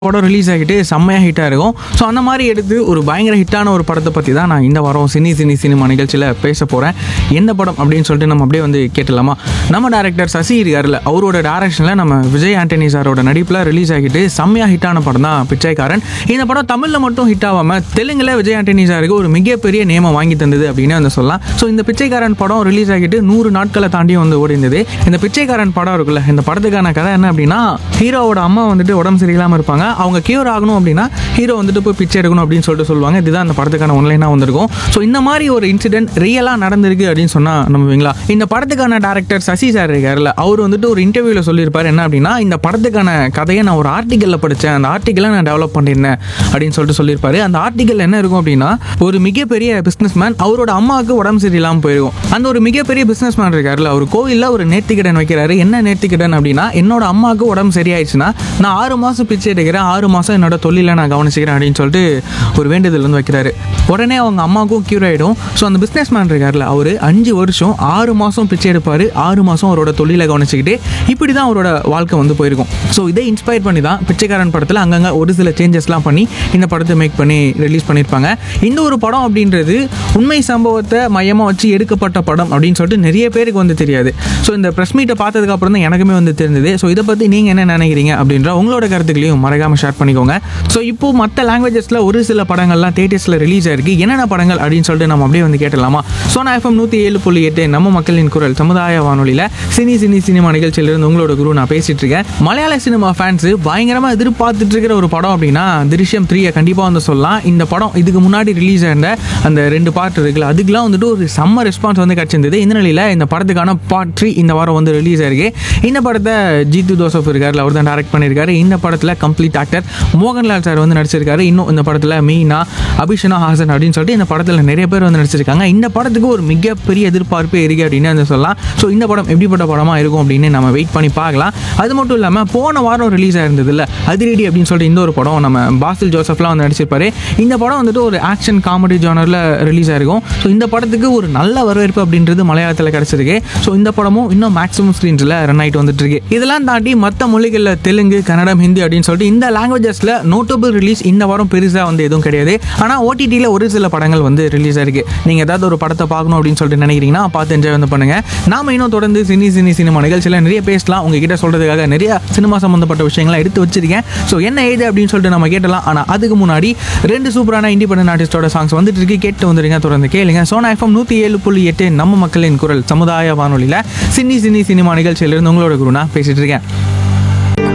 படம் ரிலீஸ் ஆகிட்டு செம்மையாக ஹிட்டாக இருக்கும். ஸோ அந்த மாதிரி எடுத்து ஒரு பயங்கர ஹிட்டான ஒரு படத்தை பற்றி தான் நான் இந்த வாரம் சினிமா நிகழ்ச்சியில் பேச போகிறேன். எந்த படம் அப்படின்னு சொல்லிட்டு நம்ம அப்படியே வந்து கேட்டலாமா? நம்ம டேரக்டர் சசி இருக்கார்ல, அவரோட டேரக்ஷனில் நம்ம விஜய் ஆண்டனி சாரோட நடிப்பில் ரிலீஸ் ஆகிட்டு செம்மையாக ஹிட்டான படம் தான் பிச்சைக்காரன். இந்த படம் தமிழில் மட்டும் ஹிட் ஆகாமல் தெலுங்கில் விஜய் ஆண்டனி சாருக்கு ஒரு மிகப்பெரிய நேமை வாங்கி தந்தது அப்படின்னு வந்து சொல்லலாம். ஸோ இந்த பிச்சைக்காரன் படம் ரிலீஸ் ஆகிட்டு 100 நாட்களை தாண்டி வந்து ஓடி இருந்தது. இந்த பிச்சைக்காரன் படம் இருக்குல்ல, இந்த படத்துக்கான கதை என்ன அப்படின்னா, ஹீரோவோட அம்மா வந்துட்டு உடம்பு சரியில்லாமல் இருப்பாங்க. அவங்க கியூர் ஆகணும் அப்படின்னா ஹீரோ வந்துட்டு போய் பிச்சை எடுக்கணும் அப்படின்னு சொல்லிட்டு சொல்லுவாங்க. இதுதான் அந்த படத்துக்கான ஒன்லைனாக வந்திருக்கும். ஸோ இந்த மாதிரி ஒரு இன்சிடென்ட் ரியலாக நடந்திருக்கு அப்படின்னு சொன்னால் நம்புவீங்களா? இந்த படத்துக்கான டேரக்டர் சசி சார் இருக்கார்ல, அவர் வந்துட்டு ஒரு இன்டர்வியூவில் சொல்லியிருப்பார் என்ன அப்படின்னா, இந்த படத்துக்கான கதையை நான் ஒரு ஆர்டிக்கலில் படித்தேன், அந்த ஆர்டிக்கலை நான் டெவலப் பண்ணியிருந்தேன் அப்படின்னு சொல்லிட்டு சொல்லியிருப்பாரு. அந்த ஆர்டிக்கல் என்ன இருக்கும் அப்படின்னா, ஒரு மிகப்பெரிய பிஸ்னஸ் மேன் அவரோட அம்மாவுக்கு உடம்பு சரியில்லாமல் போயிருக்கும். அந்த ஒரு மிகப்பெரிய பிஸ்னஸ் மேன் இருக்கார்ல, அவர் கோவிலில் ஒரு நேர்த்திக்கடன் வைக்கிறாரு. என்ன நேர்த்திக்கடன் அப்படின்னா, என்னோட அம்மாவுக்கு உடம்பு சரியாயிடுச்சுன்னா நான் 6 மாதம் பிச்சை எடுக்கிறேன், 6 மாதம் என்னோட தொழிலை நான் கவனிச்சுக்கிறேன் அப்படின்னு சொல்லிட்டு ஒரு வேண்டுதல் வந்து வைக்கிறாரு. உடனே அவங்க அம்மாவுக்கும் கியூர் ஆகிடும். ஸோ அந்த பிஸ்னஸ் மேன் இருக்கார்ல, அவர் 5 வருஷம் 6 மாதம் பிச்சை எடுப்பார், 6 மாதம் அவரோட தொழிலை கவனிச்சுக்கிட்டு இப்படி தான் அவரோட வாழ்க்கை வந்து போயிருக்கும். ஸோ இதை இன்ஸ்பயர் பண்ணி தான் பிச்சைக்காரன் படத்தில் அங்கங்கே ஒரு சில சேஞ்சஸ்லாம் பண்ணி இந்த படத்தை மேக் பண்ணி ரிலீஸ் பண்ணியிருப்பாங்க. இந்த ஒரு படம் அப்படின்றது உண்மை சம்பவத்தை மையமாக வச்சு எடுக்கப்பட்ட படம் அப்படின்னு சொல்லிட்டு நிறைய பேருக்கு வந்து தெரியாது. ஸோ இந்த ப்ரெஸ் மீட்டை பார்த்ததுக்கு அப்புறம் தான் எனக்குமே வந்து தெரிஞ்சது. ஸோ இதை பற்றி நீங்கள் என்ன நினைக்கிறீங்க அப்படின்ற உங்களோட கருத்துக்களையும் மறக்காமல் ஷேர் பண்ணிக்கோங்க. ஸோ இப்போ மற்ற லாங்குவேஜஸில் ஒரு சில படங்கள்லாம் தியேட்டர்ஸில் ரிலீஸ் ஆயிருக்கு. என்னென்ன படங்கள் அப்படின்னு சொல்லிட்டு நம்ம அப்படியே வந்து கேட்டலாமா? சோனா FM 107.8 நம்ம மக்களின் குரல் சமுதாய வானொலியில் சினிமா நிகழ்ச்சியிலிருந்து உங்களோட குரு நான் பேசிட்டு இருக்கேன். மலையாள சினிமா ஃபேன்ஸ் பயங்கரமாக எதிர்பார்த்துட்டு இருக்கிற ஒரு படம் அப்படின்னா திருஷ்யம் 3 கண்டிப்பாக வந்து சொல்லலாம். இந்த படம் இதுக்கு முன்னாடி ரிலீஸ் ஆயிருந்த அந்த 2 பார்ட் இருக்குல்ல, அதுக்கெல்லாம் வந்துட்டு ஒரு செம்ம ரெஸ்பான்ஸ் வந்து கிடச்சிருந்தது. இந்த நிலையில் இந்த படத்துக்கான பார்ட் 3 இந்த வாரம் வந்து ரிலீஸ் ஆயிருக்கு. இந்த படத்தை ஜீத்து ஜோசப் இருக்கார், அவர் தான் டைரக்ட் பண்ணியிருக்காரு. இந்த படத்தில் கம்ப்ளீட் ஆக்டர் மோகன்லால் சார் வந்து நடிச்சிருக்காரு. இன்னும் இந்த படத்தில் மீனா, அபிஷனா ஹாசன் அப்படின்னு சொல்லிட்டு இந்த படத்தில் நிறைய பேர் வந்து நடிச்சிருக்காங்க. இந்த படத்துக்கு ஒரு மிகப்பெரிய எதிர்பார்ப்பு இருக்கு அப்படின்னு வந்து சொல்லலாம். ஸோ இந்த படம் எப்படிப்பட்ட படமாக இருக்கும் அப்படின்னு நம்ம வெயிட் பண்ணி பார்க்கலாம். அது மட்டும் இல்லாமல் போன வாரம் ரிலீஸ் ஆயிருந்தது இல்லை அதிரடி அப்படின்னு சொல்லிட்டு இந்த ஒரு படம் நம்ம பாசில் ஜோசப்லாம் வந்து நடிச்சிருப்பாரு. இந்த படம் வந்துட்டு ஒரு ஆக்ஷன் காமெடி ஜானரில் ரிலீஸ் ஆயிருக்கும். ஸோ இந்த படத்துக்கு ஒரு நல்ல வரவேற்பு அப்படின்றது மலையாளத்தில் கிடச்சிருக்கு. ஸோ இந்த படமும் இன்னும் மேக்ஸிமம் ஸ்க்ரீன்ஸில் ரன் ஆகிட்டு வந்துட்டு இருக்கு. இதெல்லாம் தாண்டி மற்ற மொழிகளில் தெலுங்கு, கன்னடம், ஹிந்தி அப்படின்னு சொல்லிட்டு இந்த லாங்குவேஜஸில் நோட்டபிள் ரிலீஸ் இந்த வாரம் பெருசாக வந்து எதுவும் கிடையாது. ஆனால் OTTயில் ஒரு சில படங்கள் வந்து ரிலீஸ் ஆயிருக்கு. நீங்கள் ஏதாவது ஒரு படத்தை பார்க்கணும் அப்படின்னு சொல்லிட்டு நினைக்கிறீங்கன்னா பார்த்து என்ஜாய் வந்து பண்ணுங்க. நாம இன்னும் தொடர்ந்து சினிமா நிகழ்ச்சியில் நிறைய பேசலாம். உங்ககிட்ட சொல்றதுக்காக நிறைய சினிமா சம்பந்தப்பட்ட விஷயங்களை எடுத்து வச்சிருக்கேன். ஸோ என்ன ஏது அப்படின்னு சொல்லிட்டு நம்ம கேட்டலாம். ஆனால் அதுக்கு முன்னாடி 2 சூப்பரான இண்டிபெண்டன்ட் ஆர்டிஸ்டோட சாங்ஸ் வந்துட்டு இருக்கு, கேட்டு வந்துருங்க, தொடர்ந்து கேளுங்க. சோனா FM 107.8 நம்ம மக்களின் குரல் சமுதாய வானொலியில் சினிமா நிகழ்ச்சியிலிருந்து உங்களோட குருனா பேசிட்டு இருக்கேன்.